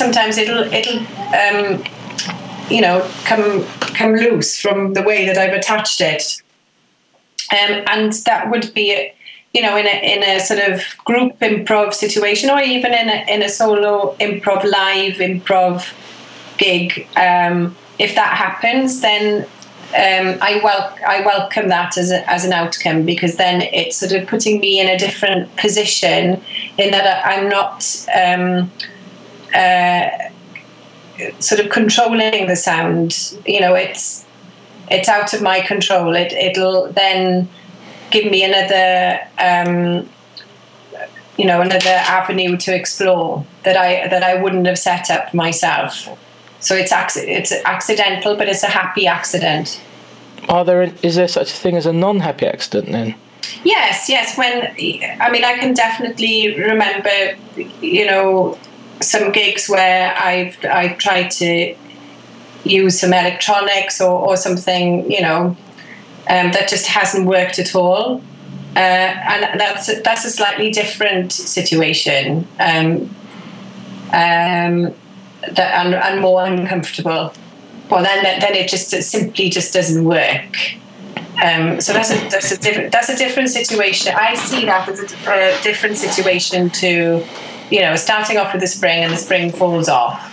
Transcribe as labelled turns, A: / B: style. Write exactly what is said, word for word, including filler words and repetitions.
A: sometimes it'll it'll um, you know come come loose from the way that I've attached it, um, and that would be, you know, in a in a sort of group improv situation, or even in a in a solo improv live improv gig. Um, if that happens, then um, I wel- I welcome that as a, as an outcome, because then it's sort of putting me in a different position, in that I'm not um, uh, sort of controlling the sound. You know, it's it's out of my control. It it'll then give me another um, you know another avenue to explore that I that I wouldn't have set up myself. So it's acc- it's accidental, but it's a happy accident.
B: Are there? Is there such a thing as a non-happy accident then?
A: Yes, yes. When I mean, I can definitely remember, you know, some gigs where I've I've tried to use some electronics or, or something, you know, um, that just hasn't worked at all, uh, and that's a, that's a slightly different situation. Um, um, That, and, and more uncomfortable. Well, then then it just it simply just doesn't work. Um, so that's a that's a different that's a different situation. I see that as a, a different situation to, you know, starting off with the spring and the spring falls off.